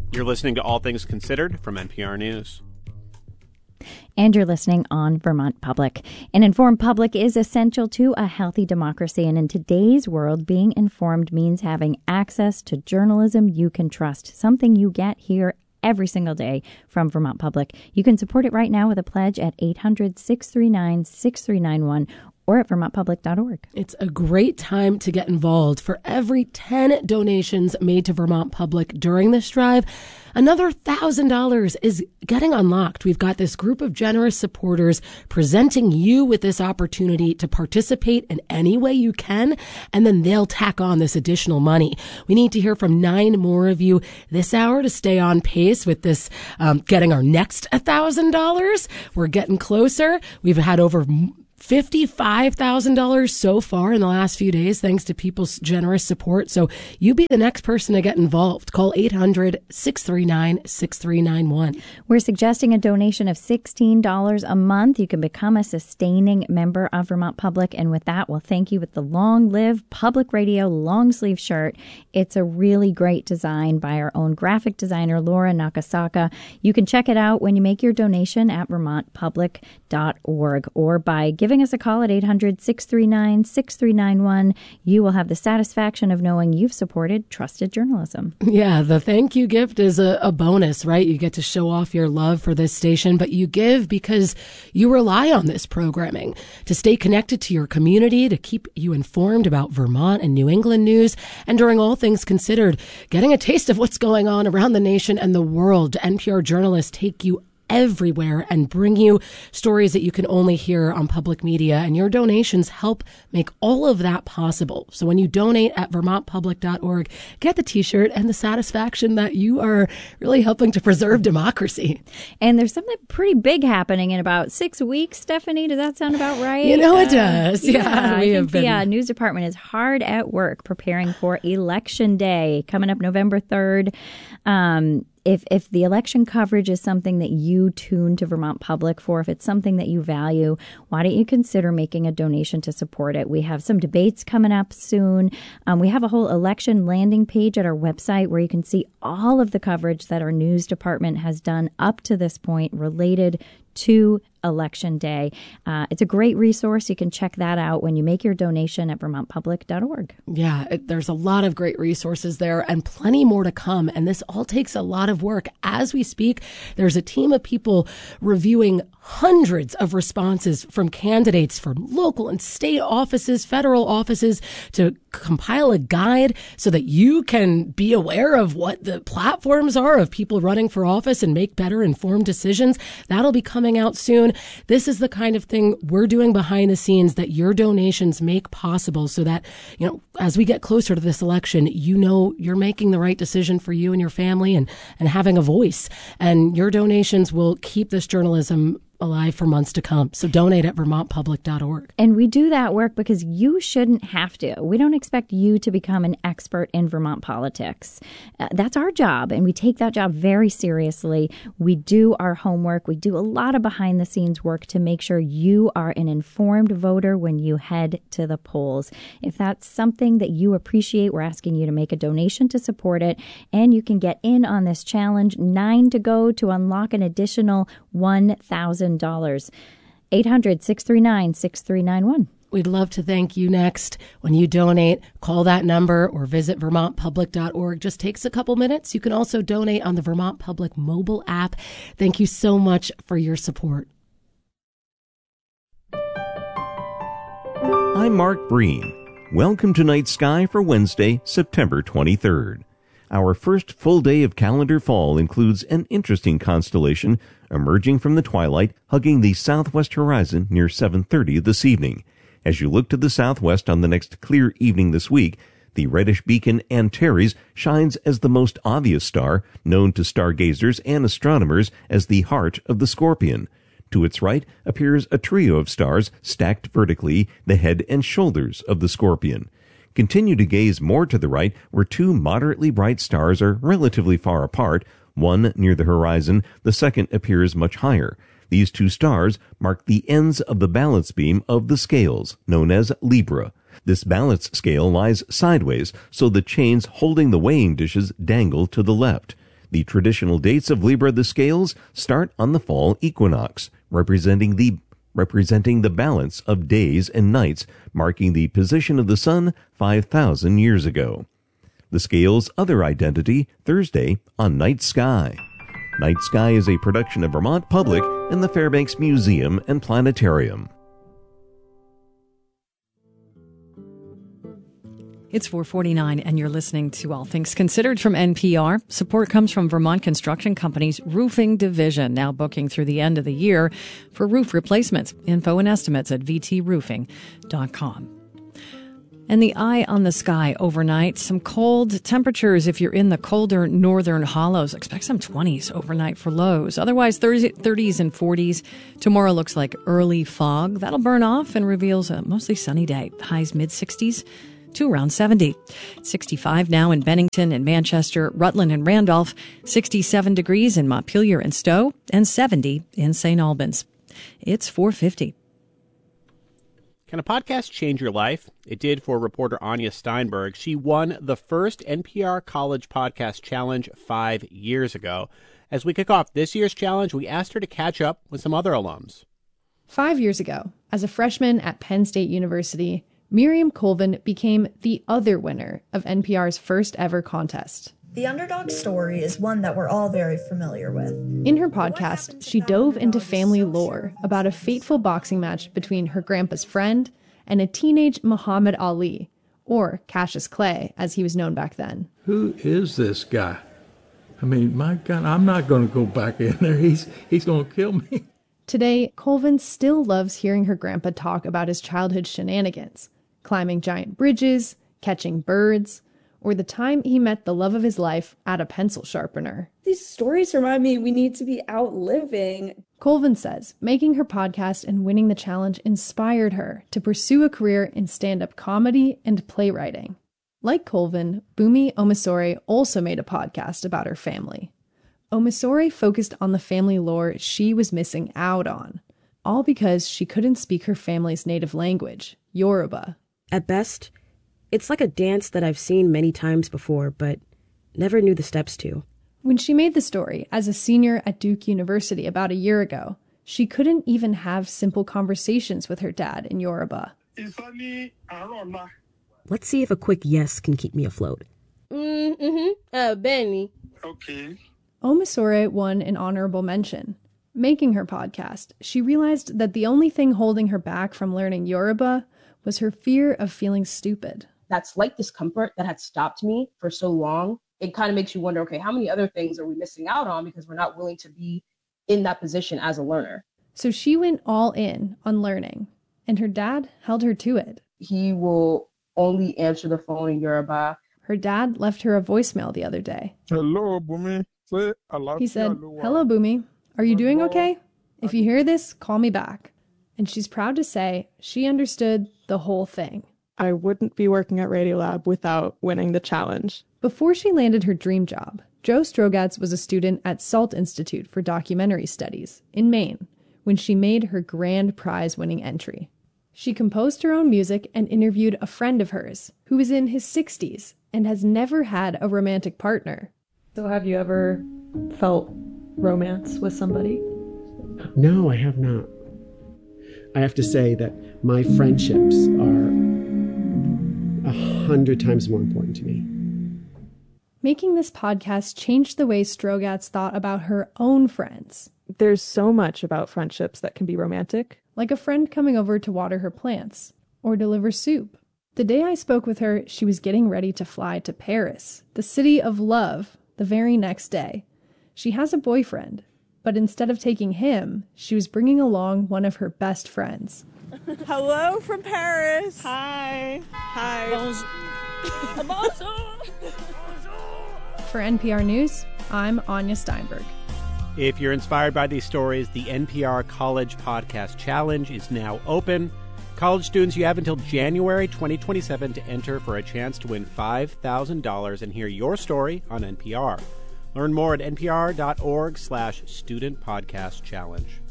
You're listening to All Things Considered from NPR News. And you're listening on Vermont Public. An informed public is essential to a healthy democracy. And in today's world, being informed means having access to journalism you can trust, something you get here every single day from Vermont Public. You can support it right now with a pledge at 800-639-6391 or at vermontpublic.org. It's a great time to get involved. For every 10 donations made to Vermont Public during this drive, another $1,000 is getting unlocked. We've got this group of generous supporters presenting you with this opportunity to participate in any way you can, and then they'll tack on this additional money. We need to hear from 9 more of you this hour to stay on pace with this, getting our next $1,000. We're getting closer. We've had over $55,000 so far in the last few days, thanks to people's generous support. So you be the next person to get involved. Call 800-639-6391. We're suggesting a donation of $16 a month. You can become a sustaining member of Vermont Public. And with that, we'll thank you with the Long Live Public Radio long sleeve shirt. It's a really great design by our own graphic designer, Laura Nakasaka. You can check it out when you make your donation at vermontpublic.org or by giving us a call at 800-639-6391. You will have the satisfaction of knowing you've supported trusted journalism. Yeah, the thank you gift is a bonus, right? You get to show off your love for this station, but you give because you rely on this programming to stay connected to your community, to keep you informed about Vermont and New England news, and during All Things Considered, getting a taste of what's going on around the nation and the world. NPR journalists take you everywhere and bring you stories that you can only hear on public media, and your donations help make all of that possible. So when you donate at vermontpublic.org, get the t-shirt and the satisfaction that you are really helping to preserve democracy. And there's something pretty big happening in about 6 weeks, Stephanie. Does that sound about right? You know it does. I think the news department is hard at work preparing for Election Day coming up November 3rd. If the election coverage is something that you tune to Vermont Public for, if it's something that you value, why don't you consider making a donation to support it? We have some debates coming up soon. We have a whole election landing page at our website where you can see all of the coverage that our news department has done up to this point related to Election Day. It's a great resource. You can check that out when you make your donation at vermontpublic.org. Yeah, there's a lot of great resources there and plenty more to come. And this all takes a lot of work. As we speak, there's a team of people reviewing hundreds of responses from candidates from local and state offices, federal offices, to compile a guide so that you can be aware of what the platforms are of people running for office and make better informed decisions. That'll be coming out soon. This is the kind of thing we're doing behind the scenes that your donations make possible so that, as we get closer to this election, you're making the right decision for you and your family and having a voice. And your donations will keep this journalism alive for months to come. So donate at vermontpublic.org. And we do that work because you shouldn't have to. We don't expect you to become an expert in Vermont politics. That's our job, and we take that job very seriously. We do our homework. We do a lot of behind-the-scenes work to make sure you are an informed voter when you head to the polls. If that's something that you appreciate, we're asking you to make a donation to support it, and you can get in on this challenge. 9 to go to unlock an additional $1,000. $800-639-6391. We'd love to thank you next. When you donate, call that number or visit vermontpublic.org. Just takes a couple minutes. You can also donate on the Vermont Public mobile app. Thank you so much for your support. I'm Mark Breen. Welcome to Night Sky for Wednesday, September 23rd. Our first full day of calendar fall includes an interesting constellation emerging from the twilight, hugging the southwest horizon near 7:30 this evening. As you look to the southwest on the next clear evening this week, the reddish beacon Antares shines as the most obvious star, known to stargazers and astronomers as the heart of the Scorpion. To its right appears a trio of stars stacked vertically, the head and shoulders of the Scorpion. Continue to gaze more to the right, where 2 moderately bright stars are relatively far apart, one near the horizon, the second appears much higher. These 2 stars mark the ends of the balance beam of the scales, known as Libra. This balance scale lies sideways, so the chains holding the weighing dishes dangle to the left. The traditional dates of Libra the scales start on the fall equinox, representing the balance of days and nights, marking the position of the sun 5,000 years ago. The scales' other identity, Thursday on Night Sky. Night Sky is a production of Vermont Public and the Fairbanks Museum and Planetarium. It's 4:49, and you're listening to All Things Considered from NPR. Support comes from Vermont Construction Company's Roofing Division, now booking through the end of the year for roof replacements. Info and estimates at vtroofing.com. And the eye on the sky overnight. Some cold temperatures if you're in the colder northern hollows. Expect some 20s overnight for lows. Otherwise, 30s and 40s. Tomorrow looks like early fog. That'll burn off and reveals a mostly sunny day. Highs mid-60s to around 70. 65 now in Bennington and Manchester, Rutland and Randolph, 67 degrees in Montpelier and Stowe, and 70 in St. Albans. It's 4:50. Can a podcast change your life? It did for reporter Anya Steinberg. She won the first NPR College Podcast Challenge 5 years ago. As we kick off this year's challenge, we asked her to catch up with some other alums. 5 years ago, as a freshman at Penn State University, Miriam Colvin became the other winner of NPR's first ever contest. The underdog story is one that we're all very familiar with. In her podcast, she dove into family lore about a fateful boxing match between her grandpa's friend and a teenage Muhammad Ali, or Cassius Clay, as he was known back then. Who is this guy? I mean, my God, I'm not going to go back in there. He's going to kill me. Today, Colvin still loves hearing her grandpa talk about his childhood shenanigans, climbing giant bridges, catching birds, or the time he met the love of his life at a pencil sharpener. These stories remind me we need to be out living. Colvin says making her podcast and winning the challenge inspired her to pursue a career in stand-up comedy and playwriting. Like Colvin, Bumi Omisore also made a podcast about her family. Omisore focused on the family lore she was missing out on, all because she couldn't speak her family's native language, Yoruba. At best, it's like a dance that I've seen many times before, but never knew the steps to. When she made the story as a senior at Duke University about a year ago, she couldn't even have simple conversations with her dad in Yoruba. Let's see if a quick yes can keep me afloat. Benny. Okay. Omisore won an honorable mention. Making her podcast, she realized that the only thing holding her back from learning Yoruba was her fear of feeling stupid. That slight discomfort that had stopped me for so long, it kind of makes you wonder, okay, how many other things are we missing out on because we're not willing to be in that position as a learner? So she went all in on learning, and her dad held her to it. He will only answer the phone in Yoruba. Her dad left her a voicemail the other day. Hello, Bumi. He said, "Hello, Bumi. Are you doing okay? If you hear this, call me back." And she's proud to say she understood the whole thing. I wouldn't be working at Radiolab without winning the challenge. Before she landed her dream job, Jo Strogatz was a student at Salt Institute for Documentary Studies in Maine when she made her grand prize-winning entry. She composed her own music and interviewed a friend of hers who was in his 60s and has never had a romantic partner. So have you ever felt romance with somebody? No, I have not. I have to say that my friendships are 100 times more important to me. Making this podcast changed the way Strogatz thought about her own friends. There's so much about friendships that can be romantic. Like a friend coming over to water her plants or deliver soup. The day I spoke with her, she was getting ready to fly to Paris, the city of love, the very next day. She has a boyfriend, but instead of taking him, she was bringing along one of her best friends. Hello from Paris. Hi. Hi. Bonjour. For NPR News, I'm Anya Steinberg. If you're inspired by these stories, the NPR College Podcast Challenge is now open. College students, you have until January 2027 to enter for a chance to win $5,000 and hear your story on NPR. Learn more at npr.org/studentpodcastchallenge.